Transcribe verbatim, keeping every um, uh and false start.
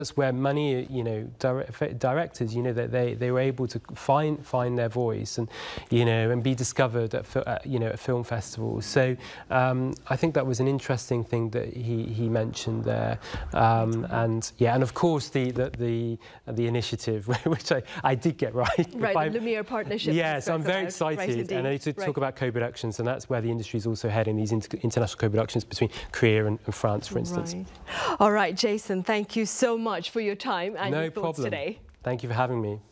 That's where many, you know, direct, directors, you know, that they, they were able to find find their voice and, you know, and be discovered at, at you know, at film festivals. So um, I think that was an interesting thing that he he mentioned there. Um, and yeah, and of course the the the, the initiative, which I, I did get right. Right, the Lumiere partnership. Yeah, so I'm very excited, right, and I need to right. talk about co-productions, and that's where the industry is also heading, these inter international co-productions between Korea and, and France, for instance. Right. All right, Jason, thank you so much for your time and no your thoughts problem. today. Thank you for having me.